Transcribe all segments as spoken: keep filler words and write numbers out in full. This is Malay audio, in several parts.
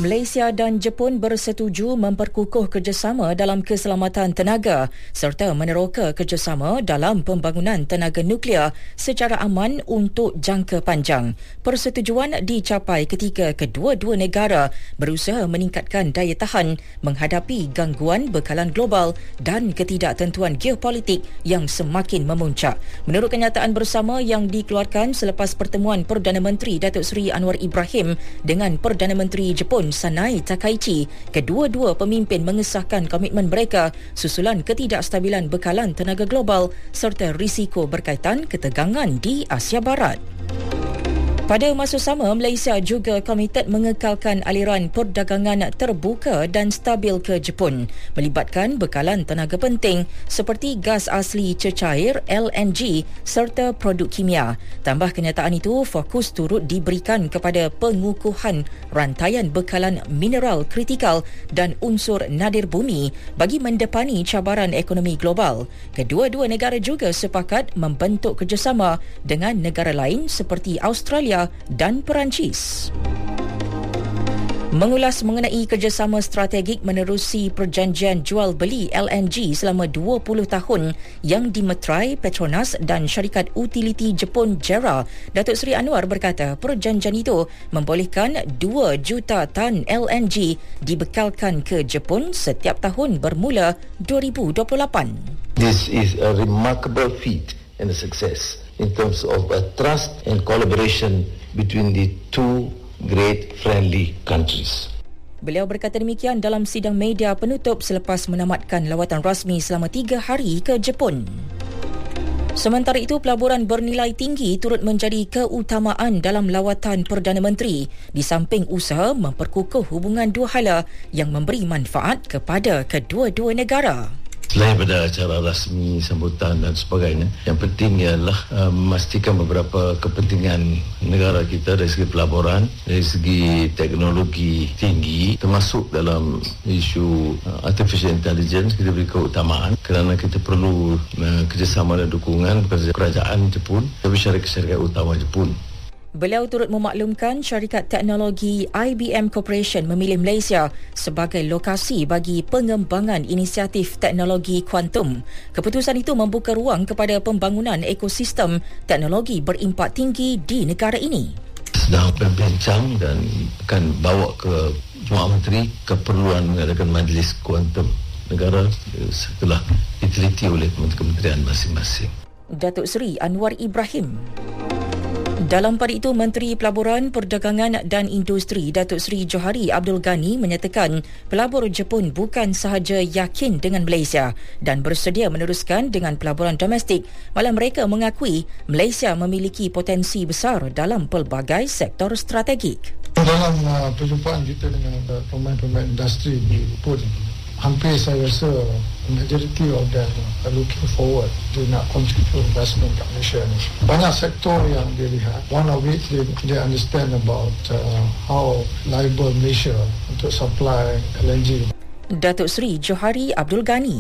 Malaysia dan Jepun bersetuju memperkukuh kerjasama dalam keselamatan tenaga serta meneroka kerjasama dalam pembangunan tenaga nuklear secara aman untuk jangka panjang. Persetujuan dicapai ketika kedua-dua negara berusaha meningkatkan daya tahan menghadapi gangguan bekalan global dan ketidaktentuan geopolitik yang semakin memuncak. Menurut kenyataan bersama yang dikeluarkan selepas pertemuan Perdana Menteri Datuk Seri Anwar Ibrahim dengan Perdana Menteri Jepun Sanai Takaichi, kedua-dua pemimpin mengesahkan komitmen mereka susulan ketidakstabilan bekalan tenaga global serta risiko berkaitan ketegangan di Asia Barat. Pada masa sama, Malaysia juga komited mengekalkan aliran perdagangan terbuka dan stabil ke Jepun, melibatkan bekalan tenaga penting seperti gas asli cecair L N G serta produk kimia. Tambah kenyataan itu, fokus turut diberikan kepada pengukuhan rantaian bekalan mineral kritikal dan unsur nadir bumi bagi mendepani cabaran ekonomi global. Kedua-dua negara juga sepakat membentuk kerjasama dengan negara lain seperti Australia dan Perancis. Mengulas mengenai kerjasama strategik menerusi perjanjian jual beli L N G selama dua puluh tahun yang dimeterai Petronas dan syarikat utiliti Jepun JERA, Datuk Seri Anwar berkata perjanjian itu membolehkan dua juta tan L N G dibekalkan ke Jepun setiap tahun bermula dua ribu dua puluh lapan. This is a remarkable feat and a success in terms of a trust and collaboration between the two great friendly countries. Beliau berkata demikian dalam sidang media penutup selepas menamatkan lawatan rasmi selama tiga hari ke Jepun. Sementara itu, pelaburan bernilai tinggi turut menjadi keutamaan dalam lawatan Perdana Menteri di samping usaha memperkukuh hubungan dua hala yang memberi manfaat kepada kedua-dua negara. Selain daripada acara rasmi, sambutan dan sebagainya, yang penting ialah uh, memastikan beberapa kepentingan negara kita dari segi pelaburan, dari segi teknologi tinggi, termasuk dalam isu uh, artificial intelligence, kita beri keutamaan kerana kita perlu uh, kerjasama dan dukungan kerajaan Jepun dan syarikat-syarikat utama Jepun. Beliau turut memaklumkan syarikat teknologi I B M Corporation memilih Malaysia sebagai lokasi bagi pengembangan inisiatif teknologi kuantum. Keputusan itu membuka ruang kepada pembangunan ekosistem teknologi berimpak tinggi di negara ini. Sedang berbincang dan akan bawa ke Jemaah Menteri keperluan mengadakan majlis kuantum negara setelah diteliti oleh kementerian masing-masing. Datuk Seri Anwar Ibrahim. Dalam pada itu, Menteri Pelaburan, Perdagangan dan Industri Datuk Seri Johari Abdul Ghani menyatakan pelabur Jepun bukan sahaja yakin dengan Malaysia dan bersedia meneruskan dengan pelaburan domestik, malah mereka mengakui Malaysia memiliki potensi besar dalam pelbagai sektor strategik. Dalam uh, perjumpaan kita dengan uh, pemain-pemain industri di Jepun, hampir saya rasa majoriti of them are looking forward to nak contribute investment kat Malaysia ni. Banyak sektor yang dia lihat. One of it, they, they understand about uh, how liable Malaysia untuk supply L N G. Datuk Seri Johari Abdul Ghani.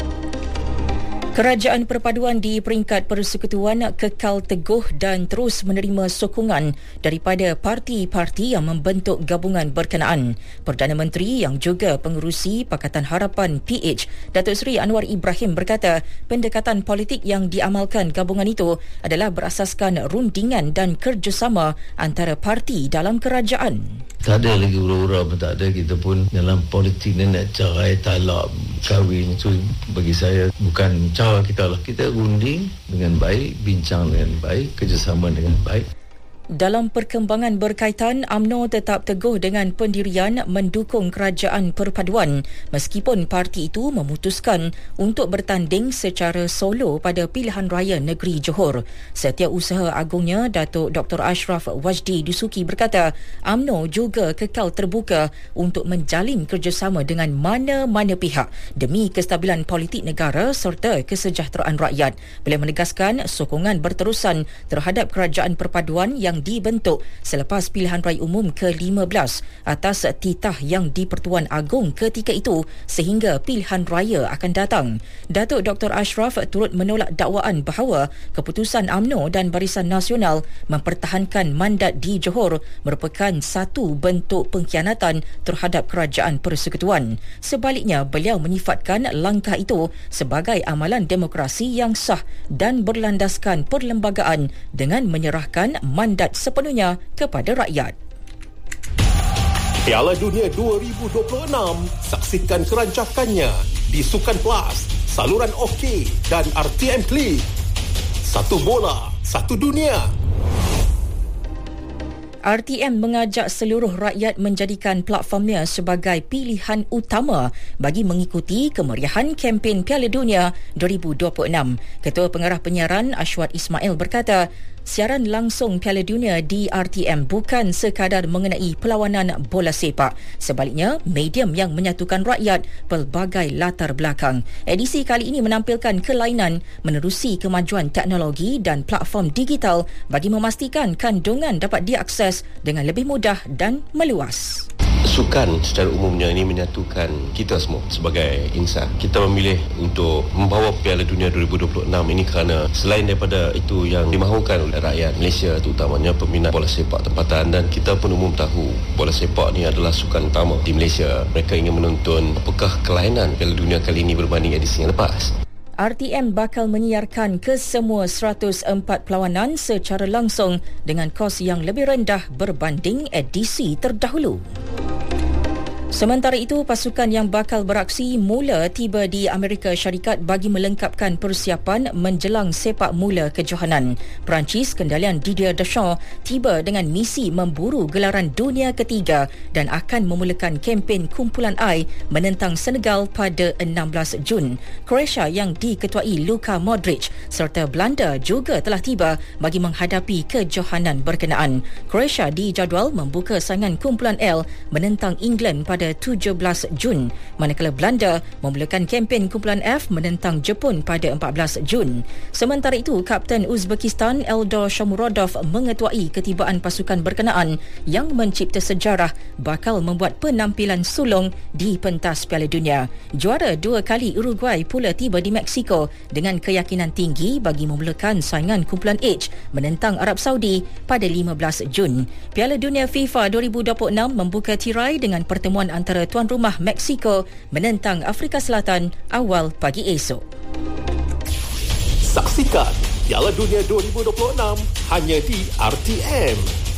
Kerajaan Perpaduan di peringkat Persekutuan kekal teguh dan terus menerima sokongan daripada parti-parti yang membentuk gabungan berkenaan. Perdana Menteri yang juga pengerusi Pakatan Harapan P H, Datuk Seri Anwar Ibrahim berkata pendekatan politik yang diamalkan gabungan itu adalah berasaskan rundingan dan kerjasama antara parti dalam kerajaan. Tak ada lagi ura-ura pun tak ada. Kita pun dalam politik ni nak cerai, talak, kahwin, itu bagi saya bukan cara kita lah. Kita runding dengan baik, bincang dengan baik, kerjasama dengan baik. Dalam perkembangan berkaitan, U M N O tetap teguh dengan pendirian mendukung kerajaan perpaduan meskipun parti itu memutuskan untuk bertanding secara solo pada pilihan raya negeri Johor. Setiausaha Agungnya Datuk Doktor Ashraf Wajdi Dusuki berkata U M N O juga kekal terbuka untuk menjalin kerjasama dengan mana-mana pihak demi kestabilan politik negara serta kesejahteraan rakyat. Beliau menegaskan sokongan berterusan terhadap kerajaan perpaduan yang yang dibentuk selepas pilihan raya umum ke lima belas atas titah yang di-Pertuan Agong ketika itu sehingga pilihan raya akan datang. Datuk Doktor Ashraf turut menolak dakwaan bahawa keputusan U M N O dan Barisan Nasional mempertahankan mandat di Johor merupakan satu bentuk pengkhianatan terhadap kerajaan persekutuan. Sebaliknya, beliau menyifatkan langkah itu sebagai amalan demokrasi yang sah dan berlandaskan perlembagaan dengan menyerahkan mandat sepenuhnya kepada rakyat. Piala Dunia dua ribu dua puluh enam, saksikan kerancakannya di Sukan Plus, saluran OK dan R T M Klik. Satu bola, satu dunia. R T M mengajak seluruh rakyat menjadikan platformnya sebagai pilihan utama bagi mengikuti kemeriahan kempen Piala Dunia dua ribu dua puluh enam. Ketua Pengarah Penyiaran Ashwat Ismail berkata, siaran langsung Piala Dunia di R T M bukan sekadar mengenai perlawanan bola sepak. Sebaliknya, medium yang menyatukan rakyat pelbagai latar belakang. Edisi kali ini menampilkan kelainan menerusi kemajuan teknologi dan platform digital bagi memastikan kandungan dapat diakses dengan lebih mudah dan meluas. Sukan secara umumnya ini menyatukan kita semua sebagai insan. Kita memilih untuk membawa Piala Dunia dua ribu dua puluh enam ini kerana selain daripada itu yang dimahukan oleh rakyat Malaysia, terutamanya peminat bola sepak tempatan, dan kita pun umum tahu bola sepak ni adalah sukan utama di Malaysia. Mereka ingin menonton apakah kelainan Piala Dunia kali ini berbanding edisi yang lepas. R T M bakal menyiarkan ke semua seratus empat perlawanan secara langsung dengan kos yang lebih rendah berbanding edisi terdahulu. Sementara itu, pasukan yang bakal beraksi mula tiba di Amerika Syarikat bagi melengkapkan persiapan menjelang sepak mula kejohanan. Perancis kendalian Didier Deschamps tiba dengan misi memburu gelaran dunia ketiga dan akan memulakan kempen kumpulan I menentang Senegal pada enam belas Jun. Croatia yang diketuai Luka Modric serta Belanda juga telah tiba bagi menghadapi kejohanan berkenaan. Croatia dijadual membuka saingan kumpulan L menentang England pada tujuh belas Jun, manakala Belanda memulakan kempen kumpulan F menentang Jepun pada empat belas Jun. Sementara itu, Kapten Uzbekistan Eldor Shomurodov mengetuai ketibaan pasukan berkenaan yang mencipta sejarah bakal membuat penampilan sulung di pentas Piala Dunia. Juara dua kali Uruguay pula tiba di Mexico dengan keyakinan tinggi bagi memulakan saingan kumpulan H menentang Arab Saudi pada lima belas Jun. Piala Dunia FIFA dua ribu dua puluh enam membuka tirai dengan pertemuan antara tuan rumah Mexico menentang Afrika Selatan awal pagi esok. Saksikan Piala Dunia dua ribu dua puluh enam hanya di R T M.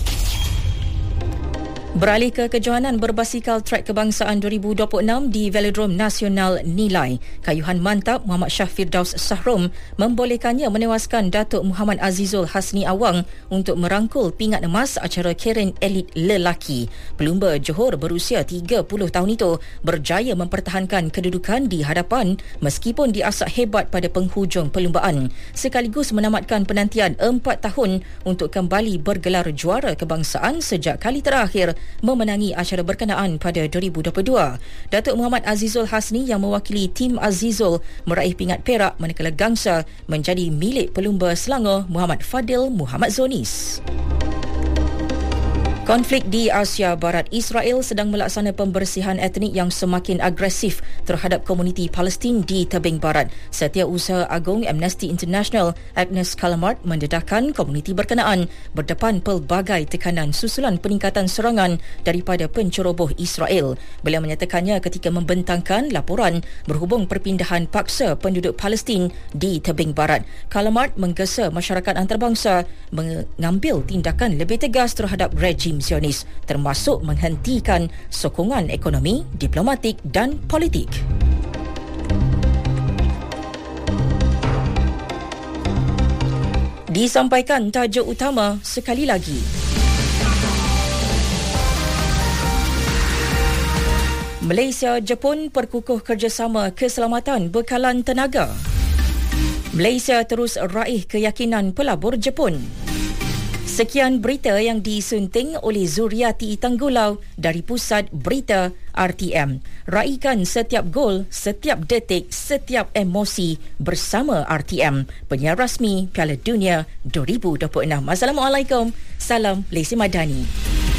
Beralih ke kejohanan berbasikal trek kebangsaan dua ribu dua puluh enam di Velodrome Nasional Nilai, kayuhan mantap Muhammad Shah Firdaus Sahrom membolehkannya menewaskan Datuk Muhammad Azizul Hasni Awang untuk merangkul pingat emas acara Karen Elit lelaki. Pelumba Johor berusia tiga puluh tahun itu berjaya mempertahankan kedudukan di hadapan meskipun diasak hebat pada penghujung perlumbaan, sekaligus menamatkan penantian empat tahun untuk kembali bergelar juara kebangsaan sejak kali terakhir memenangi acara berkenaan pada dua ribu dua puluh dua. Datuk Muhammad Azizul Hasni yang mewakili tim Azizul meraih pingat perak, manakala gangsa menjadi milik pelumba Selangor Muhammad Fadil Muhammad Zonis. Konflik di Asia Barat, Israel sedang melaksana pembersihan etnik yang semakin agresif terhadap komuniti Palestin di tebing barat. Setiausaha Agung Amnesty International Agnes Callamard mendedahkan komuniti berkenaan berdepan pelbagai tekanan susulan peningkatan serangan daripada penceroboh Israel. Beliau menyatakannya ketika membentangkan laporan berhubung perpindahan paksa penduduk Palestin di tebing barat. Callamard menggesa masyarakat antarabangsa mengambil tindakan lebih tegas terhadap rejim Zionis, termasuk menghentikan sokongan ekonomi, diplomatik dan politik. Disampaikan tajuk utama sekali lagi. Malaysia Jepun perkukuh kerjasama keselamatan bekalan tenaga. Malaysia terus raih keyakinan pelabur Jepun. Sekian berita yang disunting oleh Zuriati Tanggulau dari Pusat Berita R T M. Raikan setiap gol, setiap detik, setiap emosi bersama R T M, penyiar rasmi Piala Dunia dua ribu dua puluh enam. Assalamualaikum. Salam Lesi Madani.